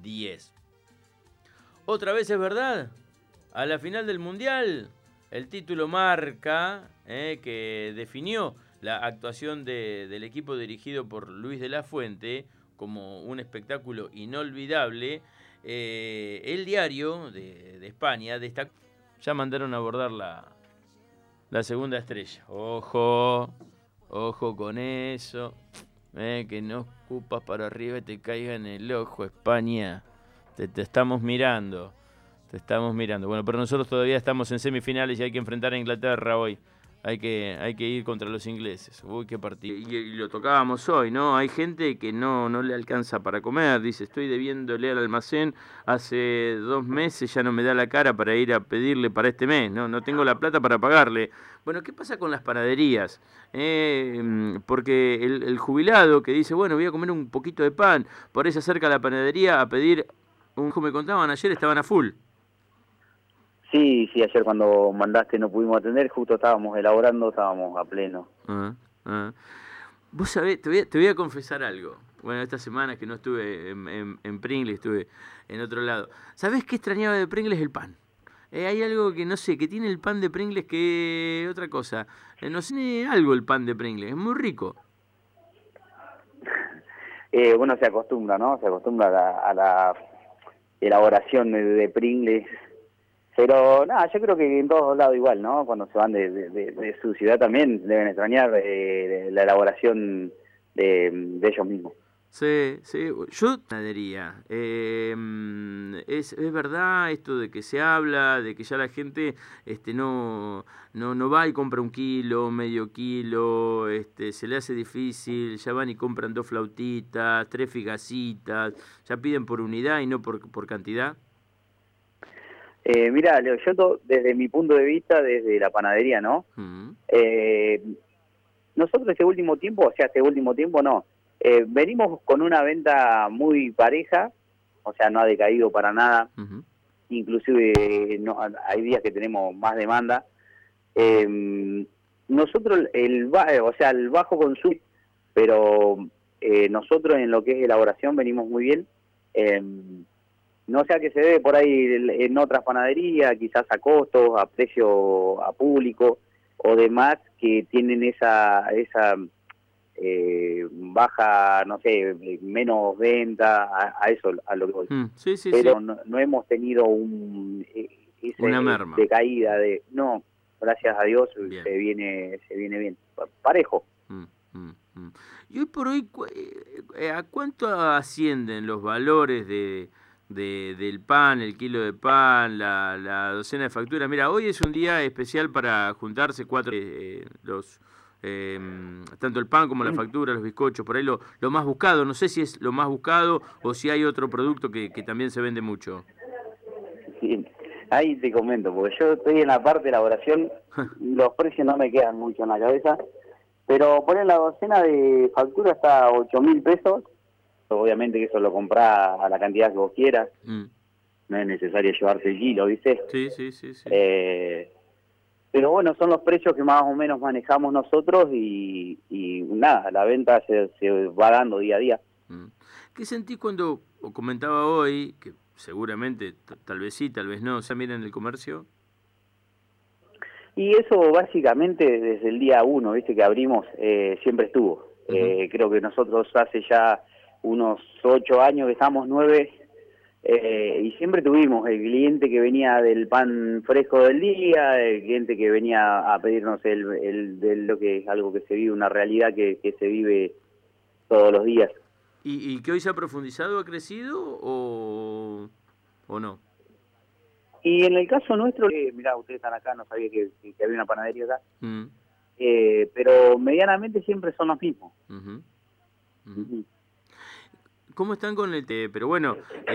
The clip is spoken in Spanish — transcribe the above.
10. Otra vez es verdad, a la final del Mundial, el título marca que definió la actuación del equipo dirigido por Luis de la Fuente como un espectáculo inolvidable. El diario de España destacó, ya mandaron a abordar la segunda estrella. Ojo con eso, que no escupas para arriba y te caiga en el ojo, España. Te estamos mirando. Bueno, pero nosotros todavía estamos en semifinales y hay que enfrentar a Inglaterra hoy. Hay que ir contra los ingleses. Uy, qué partido. Y lo tocábamos hoy, ¿no? Hay gente que no le alcanza para comer. Dice, estoy debiéndole al almacén hace 2 meses, ya no me da la cara para ir a pedirle para este mes. No tengo la plata para pagarle. Bueno, ¿qué pasa con las panaderías? Porque el jubilado que dice, bueno, voy a comer un poquito de pan, por ahí se acerca a la panadería a pedir, me contaban ayer, estaban a full. Sí, ayer cuando mandaste no pudimos atender, justo estábamos elaborando, estábamos a pleno. Vos sabés, te voy a confesar algo. Bueno, esta semana que no estuve en Pringles, estuve en otro lado. ¿Sabés qué extrañaba de Pringles? El pan. Hay algo que no sé, que tiene el pan de Pringles que otra cosa. No sé, tiene algo el pan de Pringles, es muy rico. Uno se acostumbra, ¿no? Se acostumbra a la elaboración de Pringles. Pero nada, yo creo que en todos lados igual, ¿no? Cuando se van de su ciudad también deben extrañar la elaboración de ellos mismos. Sí, yo panadería. Es verdad esto de que se habla, de que ya la gente no va y compra 1 kilo, medio kilo, se le hace difícil, ya van y compran 2 flautitas, 3 figacitas, ya piden por unidad y no por cantidad. Mira, Leo, desde mi punto de vista, desde la panadería, ¿no? Nosotros este último tiempo no, venimos con una venta muy pareja, o sea, no ha decaído para nada, inclusive no, hay días que tenemos más demanda. Nosotros, el bajo consumo, pero nosotros en lo que es elaboración venimos muy bien. No sé a qué se debe por ahí en otras panaderías, quizás a costos, a precio a público o demás que tienen esa baja, no sé, menos venta, a eso a lo que voy. Sí. Pero no hemos tenido Una merma. decaída no, gracias a Dios Bien. se viene bien, parejo. Y hoy por hoy, ¿a cuánto ascienden los valores del pan, el kilo de pan, la docena de facturas? Mira, hoy es un día especial para juntarse tanto el pan como la factura, los bizcochos, por ahí lo más buscado. No sé si es lo más buscado o si hay otro producto que también se vende mucho. Sí. Ahí te comento, porque yo estoy en la parte de elaboración, los precios no me quedan mucho en la cabeza, pero poner la docena de factura hasta 8.000 pesos, obviamente que eso lo comprás a la cantidad que vos quieras, no es necesario llevarse el kilo, ¿viste? Sí. Pero bueno, son los precios que más o menos manejamos nosotros y nada, la venta se va dando día a día. ¿Qué sentís cuando, o comentaba hoy, que seguramente, tal vez sí, tal vez no, ¿se mira en el comercio? Y eso básicamente desde el día 1, ¿viste? Que abrimos, siempre estuvo. Creo que nosotros hace ya unos 8 años que estamos 9, y siempre tuvimos el cliente que venía del pan fresco del día, el cliente que venía a pedirnos lo que es algo que se vive, una realidad que se vive todos los días. ¿Y que hoy se ha profundizado, ha crecido o no? Y en el caso nuestro, mirá, ustedes están acá, no sabía que había una panadería acá, pero medianamente siempre son los mismos. ¿Cómo están con el té? Pero bueno,